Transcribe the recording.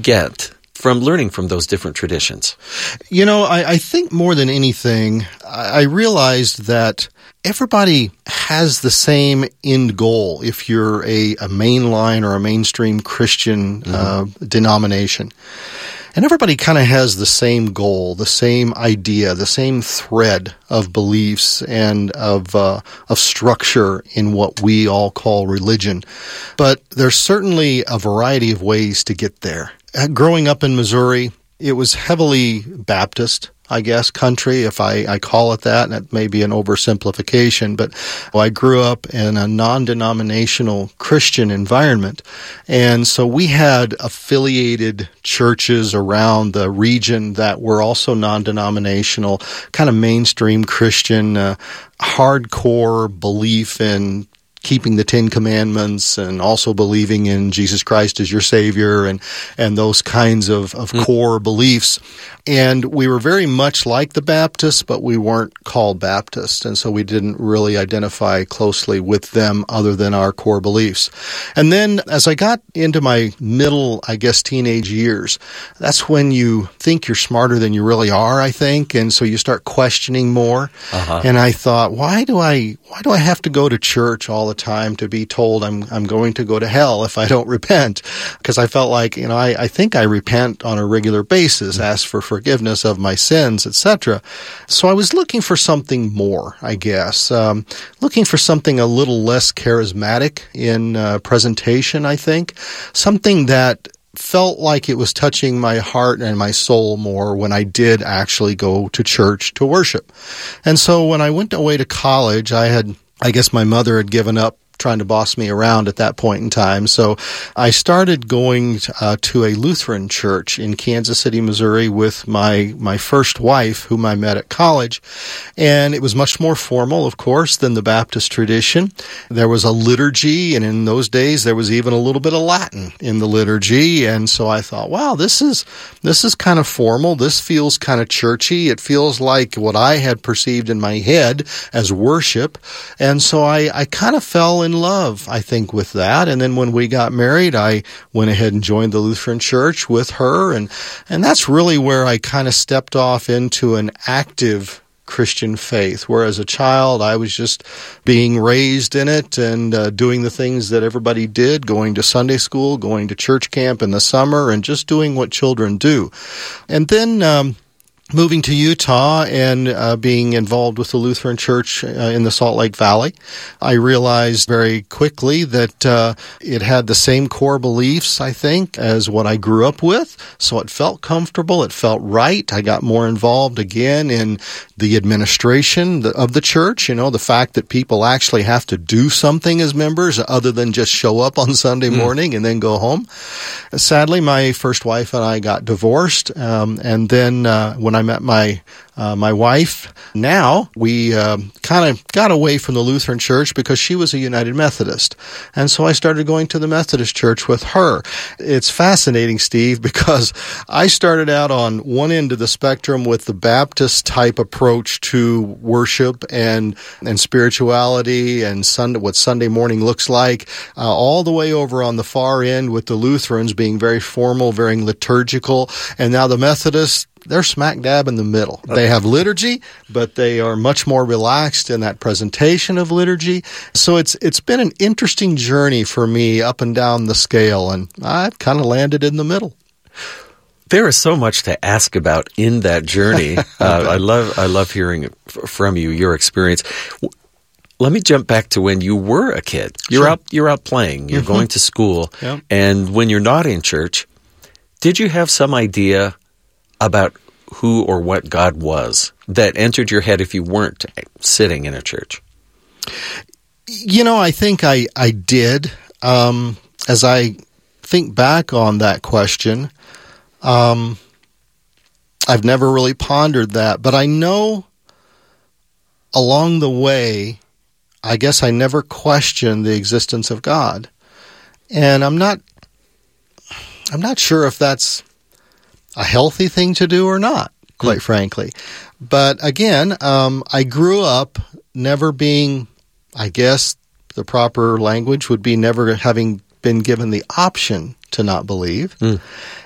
get from learning from those different traditions? You know, I think more than anything, I realized that everybody has the same end goal if you're a mainline or a mainstream Christian denomination. And everybody kind of has the same goal, the same idea, the same thread of beliefs and of structure in what we all call religion. But there's certainly a variety of ways to get there. Growing up in Missouri, it was heavily Baptist, I guess, country, if I call it that. That may be an oversimplification, but I grew up in a non-denominational Christian environment. And so we had affiliated churches around the region that were also non-denominational, kind of mainstream Christian, hardcore belief in keeping the Ten Commandments and also believing in Jesus Christ as your Savior and those kinds of core beliefs. And we were very much like the Baptists, but we weren't called Baptists. And so we didn't really identify closely with them other than our core beliefs. And then as I got into my middle, I guess, teenage years, that's when you think you're smarter than you really are, I think. And so you start questioning more. And I thought, why do I have to go to church all the time to be told I'm going to go to hell if I don't repent? Because I felt like, I think I repent on a regular basis, ask for forgiveness of my sins, etc. So I was looking for something more, I guess, looking for something a little less charismatic in presentation, I think, something that felt like it was touching my heart and my soul more when I did actually go to church to worship. And so when I went away to college, I guess my mother had given up trying to boss me around at that point in time. So I started going to a Lutheran church in Kansas City, Missouri with my first wife, whom I met at college. And it was much more formal, of course, than the Baptist tradition. There was a liturgy, and in those days there was even a little bit of Latin in the liturgy. And so I thought, wow, this is kind of formal. This feels kind of churchy. It feels like what I had perceived in my head as worship. And so I kind of fell in love, I think, with that. And then when we got married, I went ahead and joined the Lutheran Church with her. And that's really where I kind of stepped off into an active Christian faith, where as a child I was just being raised in it and doing the things that everybody did, going to Sunday school, going to church camp in the summer, and just doing what children do. And then moving to Utah and being involved with the Lutheran Church in the Salt Lake Valley, I realized very quickly that it had the same core beliefs, I think, as what I grew up with. So it felt comfortable. It felt right. I got more involved again in the administration of the church, the fact that people actually have to do something as members other than just show up on Sunday morning and then go home. Sadly, my first wife and I got divorced, and then when I met my wife, now we kind of got away from the Lutheran Church because she was a United Methodist. And so I started going to the Methodist Church with her. It's fascinating, Steve, because I started out on one end of the spectrum with the Baptist type approach to worship and spirituality and what Sunday morning looks like, all the way over on the far end with the Lutherans being very formal, very liturgical, and now the Methodists, they're smack dab in the middle. They have liturgy, but they are much more relaxed in that presentation of liturgy. So it's been an interesting journey for me up and down the scale, and I've kind of landed in the middle. There is so much to ask about in that journey. I love hearing from you, your experience. Let me jump back to when you were a kid. You're out playing. You're going to school, and when you're not in church, did you have some idea about who or what God was that entered your head if you weren't sitting in a church? I think I did. As I think back on that question, I've never really pondered that, but I know along the way, I guess I never questioned the existence of God. And I'm not sure if that's a healthy thing to do or not, quite frankly. But again, I grew up never being, I guess the proper language would be never having been given the option to not believe.